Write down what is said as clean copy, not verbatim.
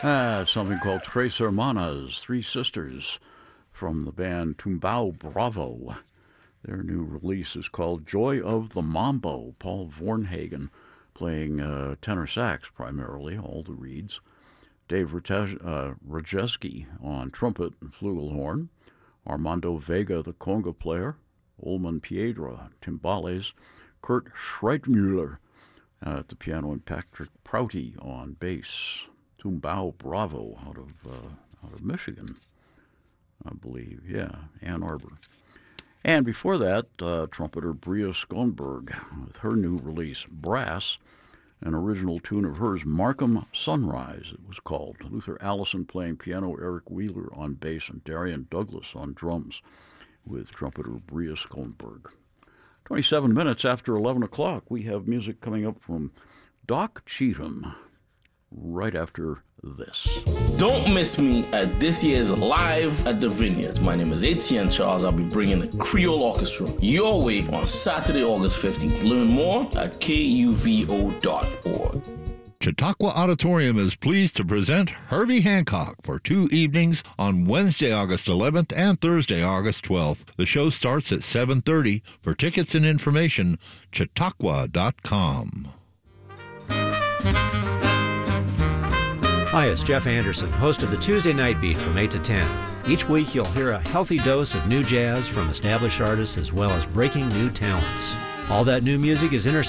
Something called Tres Hermanas, Three Sisters, from the band Tumbao Bravo. Their new release is called Joy of the Mambo. Paul Vornhagen playing tenor sax primarily, all the reeds. Dave Rajewski on trumpet and flugelhorn. Armando Vega, the conga player. Ulman Piedra, timbales. Kurt Schreitmüller at the piano, and Patrick Prouty on bass. Tumbao Bravo out of Michigan, I believe. Yeah, Ann Arbor. And before that, trumpeter Bria Skånberg with her new release, Brass, an original tune of hers, Markham Sunrise, it was called. Luther Allison playing piano, Eric Wheeler on bass, and Darian Douglas on drums with trumpeter Bria Skånberg. 27 minutes after 11 o'clock, we have music coming up from Doc Cheatham right after this. Don't miss me at this year's Live at the Vineyards. My name is Etienne Charles. I'll be bringing the Creole Orchestra your way on Saturday, August 15th. Learn more at kuvo.org. Chautauqua Auditorium is pleased to present Herbie Hancock for 2 evenings on Wednesday, August 11th and Thursday, August 12th. The show starts at 7:30. For tickets and information, chautauqua.com. Hi, it's Jeff Anderson, host of the Tuesday Night Beat from 8 to 10. Each week you'll hear a healthy dose of new jazz from established artists as well as breaking new talents. All that new music is interspersed